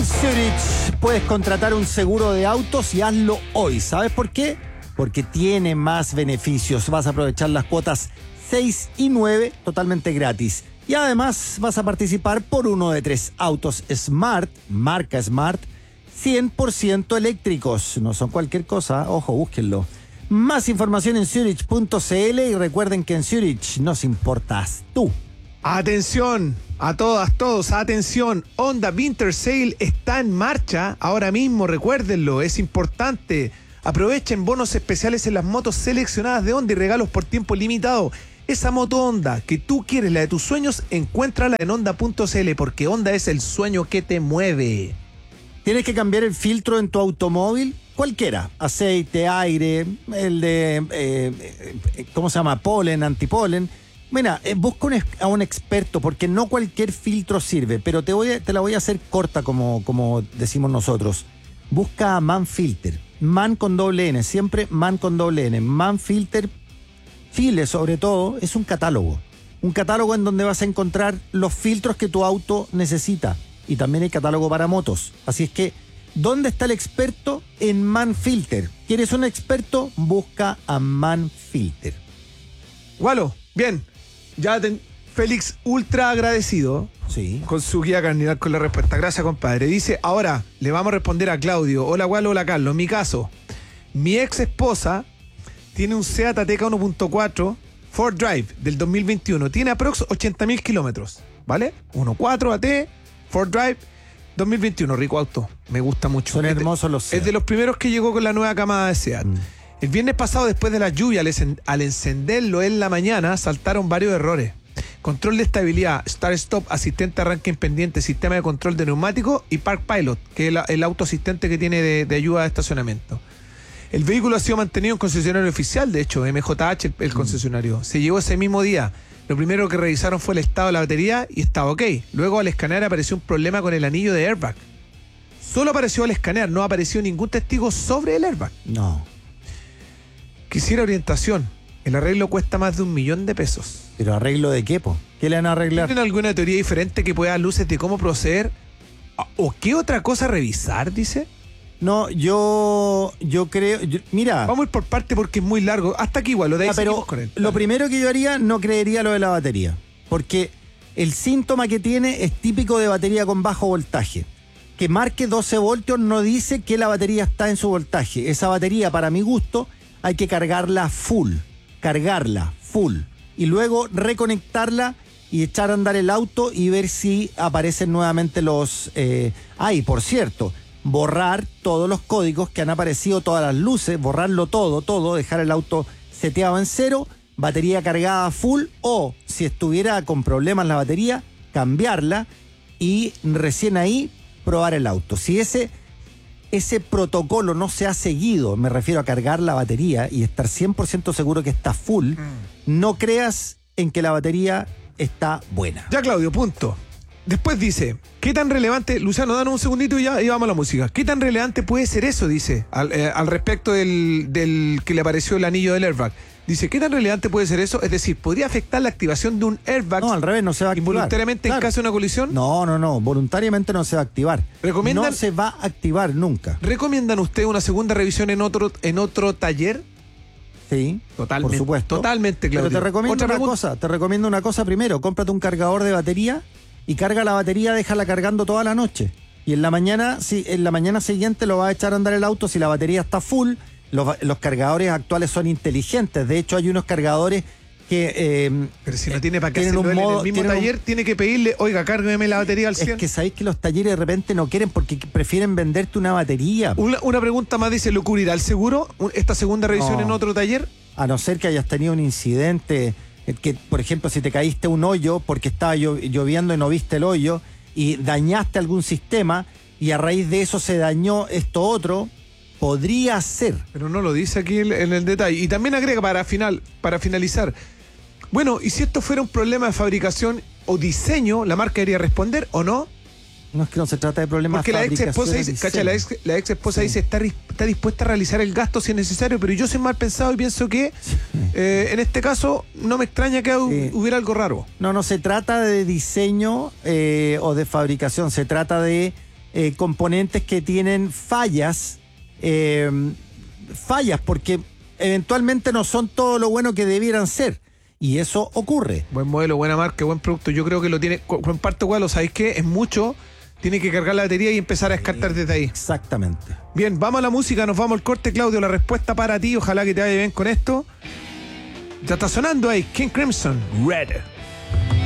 En Zurich puedes contratar un seguro de autos y hazlo hoy. ¿Sabes por qué? Porque tiene más beneficios. Vas a aprovechar las cuotas 6 y 9 totalmente gratis. Y además vas a participar por uno de 3 autos Smart, marca Smart, 100% eléctricos. No son cualquier cosa, ojo, búsquenlo. Más información en Zurich.cl y recuerden que en Zurich nos importas tú. Atención a todas, todos, atención. Honda Winter Sale está en marcha ahora mismo, recuérdenlo, es importante. Aprovechen bonos especiales en las motos seleccionadas de Honda y regalos por tiempo limitado. Esa moto Honda que tú quieres, la de tus sueños, encuéntrala en Honda.cl porque Honda es el sueño que te mueve. ¿Tienes que cambiar el filtro en tu automóvil? Cualquiera, aceite, aire, el de, ¿cómo se llama? Polen, antipolen. Mira, busca a un experto porque no cualquier filtro sirve, pero te la voy a hacer corta como decimos nosotros. Busca a Manfilter, Man con doble N, siempre Man con doble N. Manfilter, File sobre todo, es un catálogo en donde vas a encontrar los filtros que tu auto necesita y también hay catálogo para motos. Así es que, ¿dónde está el experto? En Manfilter. ¿Quieres un experto? Busca a Manfilter. Walo, bien. Félix, ultra agradecido. Sí. Con su guía cardinal con la respuesta. Gracias, compadre. Dice, ahora le vamos a responder a Claudio. Hola, Walo, hola, Carlos. En mi caso, mi ex esposa tiene un Seat Ateca 1.4 Ford Drive del 2021. Tiene aprox 80.000 kilómetros, ¿vale? 1.4 AT, Ford Drive 2021. Rico auto. Me gusta mucho. Son hermosos los Seat. Es de los primeros que llegó con la nueva camada de Seat. El viernes pasado, después de la lluvia, al encenderlo en la mañana, saltaron varios errores. Control de estabilidad, start-stop, asistente arranque en pendiente, sistema de control de neumático y Park Pilot, que es el auto asistente que tiene de ayuda de estacionamiento. El vehículo ha sido mantenido en concesionario oficial, de hecho, MJH, el concesionario. Se llevó ese mismo día. Lo primero que revisaron fue el estado de la batería y estaba ok. Luego, al escanear, apareció un problema con el anillo de airbag. Solo apareció al escanear, no apareció ningún testigo sobre el airbag. No. Quisiera orientación. El arreglo cuesta más de $1.000.000. ¿Pero arreglo de qué, po? ¿Qué le van a arreglar? ¿Tienen alguna teoría diferente que pueda dar luces de cómo proceder? ¿O qué otra cosa revisar, dice? No, yo creo... mira... Vamos a ir por parte porque es muy largo. Hasta aquí igual, lo de ahí seguimos con él. Lo primero que yo haría, no creería lo de la batería. Porque el síntoma que tiene es típico de batería con bajo voltaje. Que marque 12 voltios no dice que la batería está en su voltaje. Esa batería, para mi gusto, hay que cargarla full. Y luego reconectarla y echar a andar el auto y ver si aparecen nuevamente los... por cierto, borrar todos los códigos que han aparecido, todas las luces, borrarlo todo, dejar el auto seteado en 0, batería cargada full, o si estuviera con problemas la batería, cambiarla y recién ahí probar el auto. Si ese protocolo no se ha seguido, me refiero a cargar la batería y estar 100% seguro que está full, no creas en que la batería está buena. Ya, Claudio, punto. Después dice, ¿qué tan relevante, Luciano, danos un segundito y ya y vamos a la música? ¿Qué tan relevante puede ser eso? Dice, al respecto del que le apareció el anillo del airbag. Dice, ¿qué tan relevante puede ser eso? Es decir, ¿podría afectar la activación de un airbag? No, al revés, no se va a activar. ¿Involuntariamente en caso de una colisión? No, voluntariamente no se va a activar. No se va a activar nunca. ¿Recomiendan usted una segunda revisión en otro taller? Sí, totalmente, por supuesto. Totalmente, Claudio. Pero te recomiendo una cosa primero, cómprate un cargador de batería y carga la batería, déjala cargando toda la noche. Y en la mañana siguiente lo va a echar a andar el auto si la batería está full. Los cargadores actuales son inteligentes. De hecho, hay unos cargadores que... pero si no tiene para qué hacerlo en el mismo taller, tiene que pedirle, oiga, cárgueme la batería al 100. Es que sabéis que los talleres de repente no quieren porque prefieren venderte una batería. Una pregunta más dice, ¿lo cubrirá el seguro esta segunda revisión en otro taller? A no ser que hayas tenido un incidente, que por ejemplo si te caíste un hoyo porque estaba lloviendo y no viste el hoyo y dañaste algún sistema y a raíz de eso se dañó esto otro... Podría ser. Pero no lo dice aquí en el detalle. Y también agrega para finalizar. Bueno, ¿y si esto fuera un problema de fabricación o diseño, la marca debería responder o no? No es que no se trata de problemas de fabricación. Porque la ex esposa dice, la ex esposa dice está dispuesta a realizar el gasto si es necesario, pero yo soy mal pensado y pienso que en este caso no me extraña que hubiera algo raro. No se trata de diseño o de fabricación, se trata de componentes que tienen fallas porque eventualmente no son todo lo bueno que debieran ser. Y eso ocurre. Buen modelo, buena marca, buen producto. Yo creo que lo tiene. Con parte, Gualo, ¿sabéis qué? Es mucho. Tiene que cargar la batería y empezar a descartar desde ahí. Exactamente. Bien, vamos a la música, nos vamos al corte, Claudio. La respuesta para ti, ojalá que te vaya bien con esto. Ya está sonando ahí, King Crimson, Red.